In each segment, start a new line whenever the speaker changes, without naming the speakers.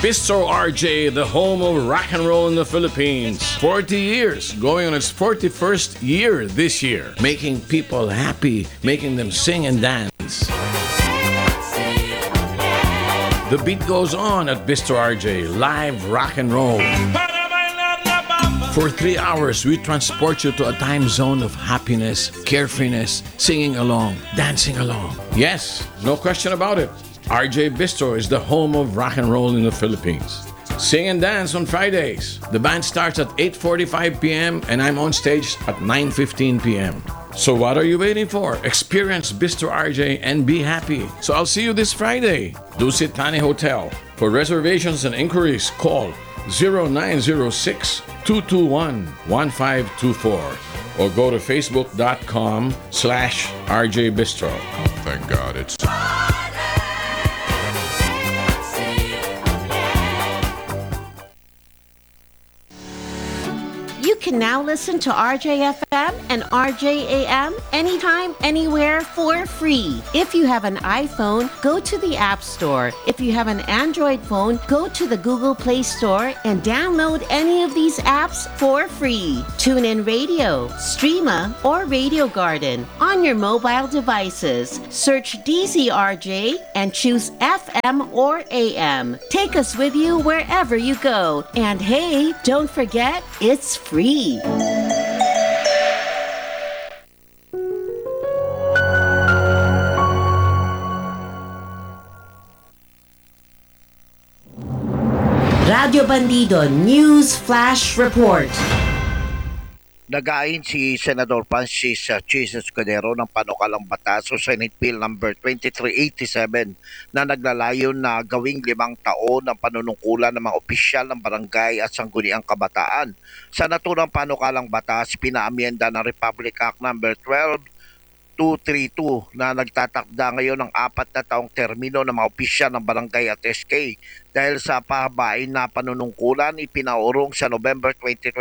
Bistro RJ, the home of rock and roll in the Philippines. 40 years, going on its 41st year this year. Making people happy, making them sing and dance. The beat goes on at Bistro RJ, live rock and roll. For 3 hours, we transport you to a time zone of happiness, carefreeness, singing along, dancing along. Yes, no question about it. RJ Bistro is the home of rock and roll in the Philippines. Sing and dance on Fridays. The band starts at 8:45 p.m. and I'm on stage at 9:15 p.m. So what are you waiting for? Experience Bistro RJ and be happy. So I'll see you this Friday. Dusit Thani Hotel. For reservations and inquiries, call 0906-221-1524 or go to facebook.com/RJ Bistro.
Thank God it's...
You can now listen to RJFM and RJAM anytime, anywhere for free. If you have an iPhone, go to the App Store. If you have an Android phone, go to the Google Play Store and download any of these apps for free. TuneIn Radio, Streama, or Radio Garden on your mobile devices. Search DZRJ and choose FM or AM. Take us with you wherever you go. And hey, don't forget, it's free. Radio Bandido News Flash Report.
Nag-ain si Senador Francis Chis Escudero ng panukalang batas o Senate Bill number 2387 na naglalayon na gawing 5 taon ng panunungkulan ng mga opisyal ng barangay at sangguniang kabataan. Sa naturang panukalang batas, pinaamyenda ng Republic Act number 12232 na nagtatakda ngayon ng 4 na taong termino ng mga opisyal ng barangay at SK. Dahil sa pahabain na panunungkulan, ipinaurong sa November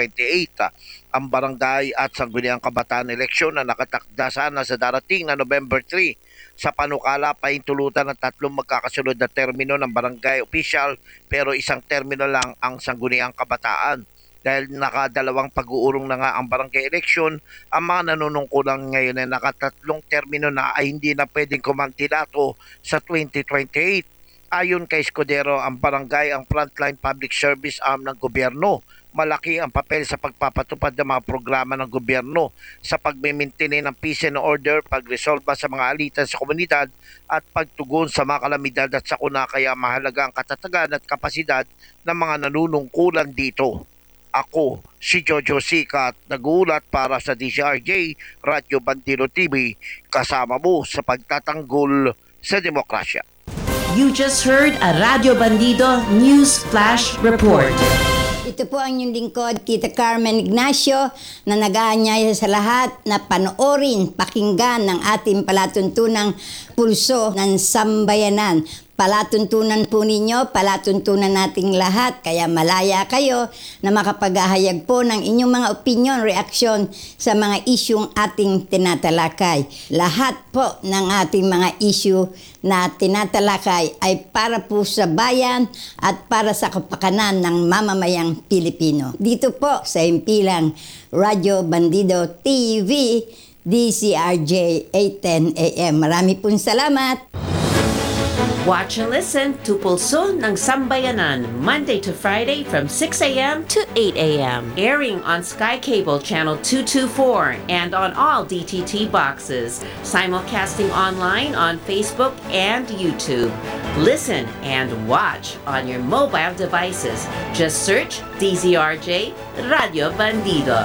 2028 ang barangay at sangguniang kabataan eleksyon na nakatakda sana sa darating na November 3. Sa panukala, paintulutan ng 3 magkakasunod na termino ng barangay official pero 1 termino lang ang sangguniang kabataan. Dahil nakadalawang pag-uurong na nga ang barangay election, ang mga nanunungkulan ngayon ay nakatatlong termino na ay hindi na pwedeng kumandidato sa 2028. Ayon kay Escudero, ang barangay ang frontline public service arm ng gobyerno. Malaki ang papel sa pagpapatupad ng mga programa ng gobyerno sa pagme-maintain ng peace and order, pagresolba sa mga alitan sa komunidad at pagtugon sa mga kalamidad at sakuna, kaya mahalaga ang katatagan at kapasidad ng mga nanunungkulan dito. Ako, si Jojo Sikat, nag-uulat para sa DZRJ, Radyo Bandido TV, kasama mo sa pagtatanggol sa demokrasya.
You just heard a Radio Bandido News Flash Report.
Ito po ang inyong lingkod, Tita Carmen Ignacio, na nag-aanyaya sa lahat na panoorin, pakinggan ng ating palatuntunang pulso ng sambayanan. Palatuntunan po ninyo, palatuntunan nating lahat, kaya malaya kayo na makapaghahayag po ng inyong mga opinion, reaksyon sa mga isyong ating tinatalakay. Lahat po ng ating mga issue na tinatalakay ay para po sa bayan at para sa kapakanan ng mamamayang Pilipino. Dito po sa himpilang Radyo Bandido TV, DZRJ 810 AM. Marami pong salamat.
Watch and listen to Pulso ng Sambayanan, Monday to Friday from 6 a.m. to 8 a.m. Airing on Sky Cable Channel 224 and on all DTT boxes. Simulcasting online on Facebook and YouTube. Listen and watch on your mobile devices. Just search DZRJ Radio Bandido.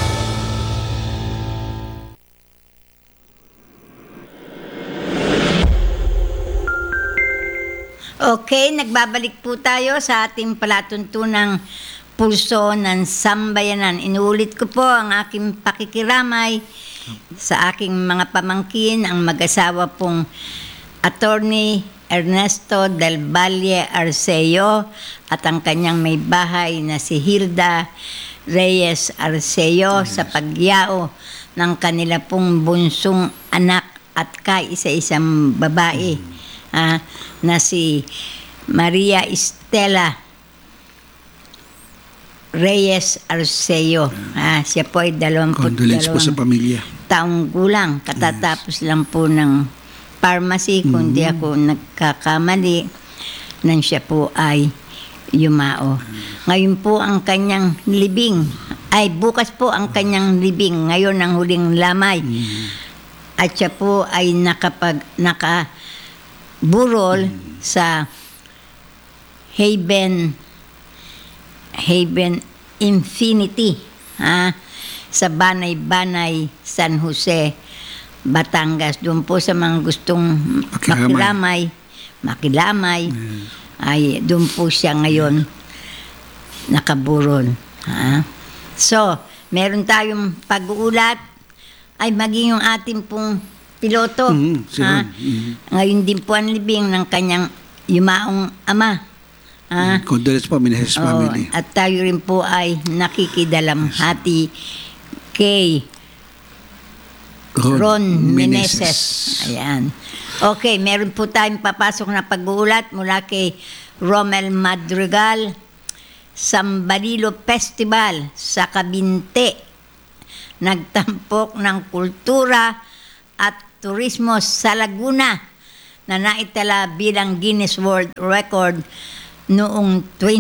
Okay, nagbabalik po tayo sa ating palatuntunang pulso ng sambayanan. Inuulit ko po ang aking pakikiramay sa aking mga pamangkin, ang mag-asawa pong Attorney Ernesto Del Valle Arceo at ang kanyang may bahay na si Hilda Reyes Arceo sa pagyao ng kanila pong bunsong anak at kaisa-isang babae na si Maria Estela Reyes Arceo. Siya po ay 22
Condolence po sa pamilya.
taong gulang. Katatapos lang po ng pharmacy, kung di ako nagkakamali, nang siya po ay yumao. Ngayon po ang kanyang libing, bukas po ang kanyang libing, ngayon ang huling lamay. At siya po ay nakaburol sa Haven Infinity, sa Banay-Banay, San Jose, Batangas. Doon po sa mga gustong makilamay, ay doon po siya ngayon nakaburol. So, meron tayong pag-uulat, ay maging yung ating pong piloto. Ngayon din po ang libing ng kanyang yumaong ama.
Condolence po, Meneses family.
At tayo rin po ay nakikidalamhati kay Ron Meneses. Ayan. Okay, meron po tayong papasok na pag-uulat mula kay Romel Madrigal. Sambalilo Festival sa Kabinte. Nagtampok ng kultura at turismo sa Laguna na naitala bilang Guinness World Record noong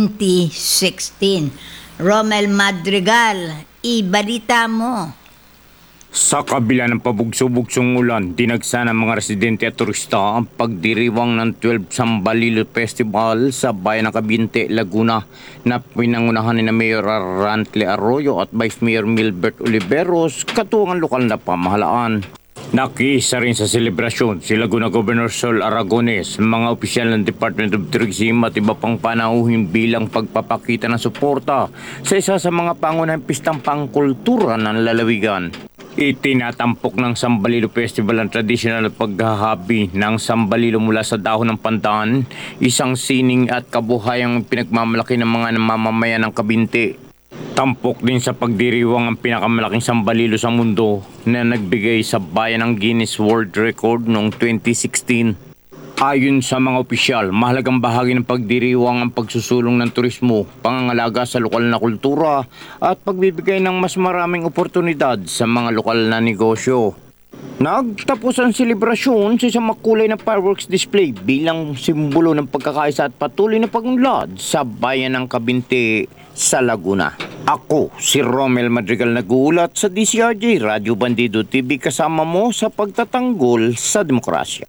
2016. Romel Madrigal, ibalita mo.
Sa kabila ng pabugso-bugsong ulan, dinagsa ng mga residente at turista ang pagdiriwang ng 12 Sambalilo Festival sa bayan ng Kabinte, Laguna na pinangunahan ni Mayor Rantle Arroyo at Vice Mayor Milbert Oliveros, katuwang ang lokal na pamahalaan. Nakiisa rin sa selebrasyon si Laguna Governor Sol Aragones, mga opisyal ng Department of Tourism at iba pang panauhin bilang pagpapakita ng suporta sa isa sa mga pangunahing pistang pangkultura ng lalawigan. Itinatampok ng Sambalilo Festival ang tradisyonal na paghahabi ng sambalilo mula sa dahon ng pandan, isang sining at kabuhayang pinagmamalaki ng mga namamamayan ng Kabinte. Tampok din sa pagdiriwang ang pinakamalaking sambalilo sa mundo na nagbigay sa bayan ng Guinness World Record noong 2016. Ayon sa mga opisyal, mahalagang bahagi ng pagdiriwang ang pagsusulong ng turismo, pangangalaga sa lokal na kultura at pagbibigay ng mas maraming oportunidad sa mga lokal na negosyo. Nagtapos ang selebrasyon sa isang makulay na fireworks display bilang simbolo ng pagkakaisa at patuloy na pagunlad sa bayan ng Kabinte sa Laguna. Ako, si Romel Madrigal, nag-uulat sa DCRJ Radio Bandido TV, kasama mo sa pagtatanggol sa demokrasya.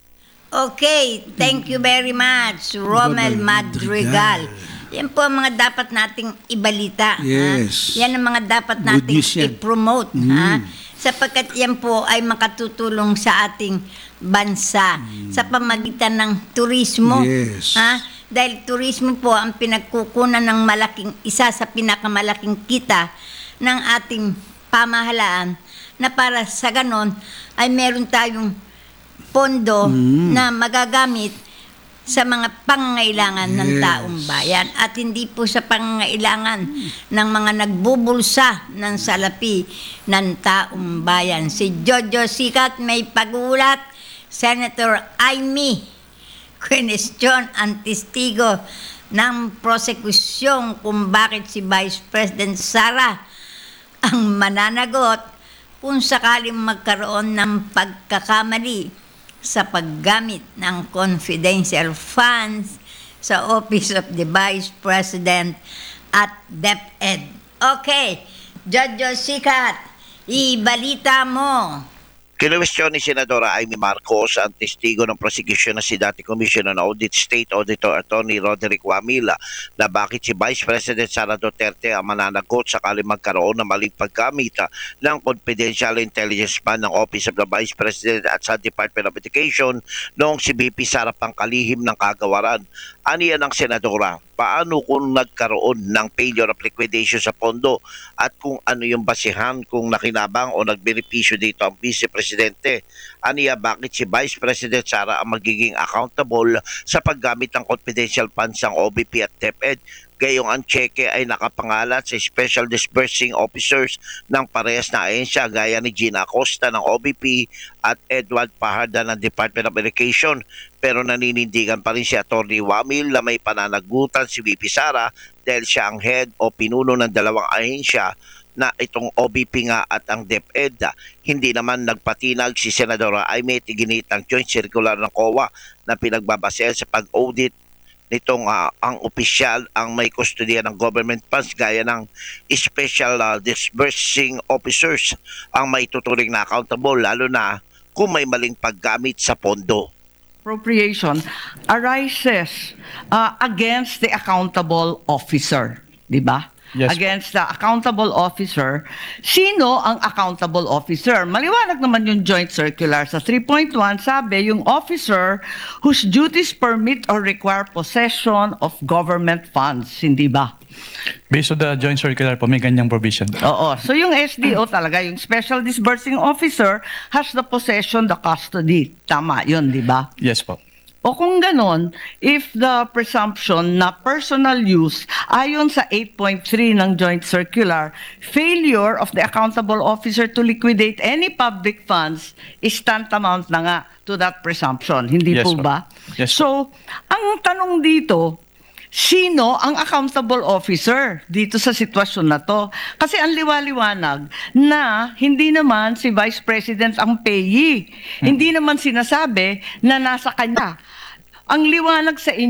Okay, thank you very much, Romel Madrigal. Yan po ang mga dapat nating ibalita.
Yes.
Yan ang mga dapat nating i-promote. Sapagkat yan po ay makatutulong sa ating bansa sa pamagitan ng turismo.
Yes.
Dahil turismo po ang pinagkukunan ng isa sa pinakamalaking kita ng ating pamahalaan, na para sa ganon ay meron tayong pondo na magagamit sa mga pangangailangan ng taong bayan at hindi po sa pangangailangan ng mga nagbubulsa ng salapi ng taong bayan. Si Jojo Sikat may pag-uulat. Senator Amy, question ang testigo ng prosekusyong kung bakit si Vice President Sara ang mananagot kung sakaling magkaroon ng pagkakamali sa paggamit ng confidential funds sa Office of the Vice President at DepEd. Okay, Jojo Sikat, ibalita mo.
Kinuwestiyon ni Senadora Amy Marcos ang testigo ng prosecution na si dati Commissioner ng Audit State Auditor Attorney Roderick Wamila na bakit si Vice President Sara Duterte ang mananagot sakaling magkaroon ng maling paggamit ng confidential intelligence fund ng Office of the Vice President at sa Department of Education noong si BP Sara pangkalihim ng kagawaran. Aniya ng Senadora, paano kung nagkaroon ng failure of liquidation sa pondo at kung ano yung basihan kung nakinabang o nagbenepisyo dito ang Vice Presidente? Aniya, bakit si Vice President Sara ang magiging accountable sa paggamit ng confidential funds ng OBP at DepEd Gayong ang cheque ay nakapangalan sa Special Disbursing Officers ng parehas na ahensya gaya ni Gina Acosta ng OBP at Edward Paharda ng Department of Education. Pero naninindigan pa rin si Atty. Wamil na may pananagutan si VP Sara dahil siya ang head o pinuno ng dalawang ahensya na itong OBP nga at ang DepEd. Hindi naman nagpatinag si Senadora Aimee Tiginit ng Joint Circular ng COA na pinagbabasehan sa pag-audit nitong ang opisyal ang may kustodiya ng government funds gaya ng Special Disbursing Officers ang may tuturing na accountable lalo na kung may maling paggamit sa pondo.
Appropriation arises against the accountable officer, di ba?
Yes.
Against the accountable officer. Sino ang accountable officer? Maliwanag naman yung joint circular. Sa 3.1, sabi, yung officer whose duties permit or require possession of government funds. Hindi ba?
Based on the joint circular po, may ganyang provision.
Oo. So yung SDO talaga, yung Special Disbursing Officer has the possession, the custody. Tama yun, di ba?
Yes po.
O kung ganon, if the presumption na personal use ayon sa 8.3 ng Joint Circular, failure of the accountable officer to liquidate any public funds is tantamount na nga to that presumption. Hindi
Yes,
po
po.
ba?
Yes,
So, ang tanong dito, sino ang accountable officer dito sa sitwasyon na to? Kasi ang liwaliwanag na hindi naman si Vice President ang payee. Hindi naman sinasabi na nasa kanya. Ang liwanag sa